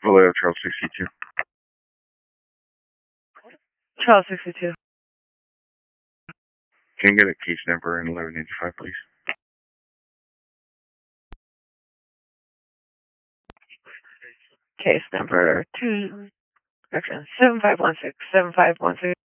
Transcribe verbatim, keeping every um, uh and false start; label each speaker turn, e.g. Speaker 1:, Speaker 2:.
Speaker 1: Vallejo, Charles sixty-two.
Speaker 2: Charles sixty-two.
Speaker 1: Can you get a case number in eleven eighty-five, please?
Speaker 2: Case number two, section seven five one six, seven five one six.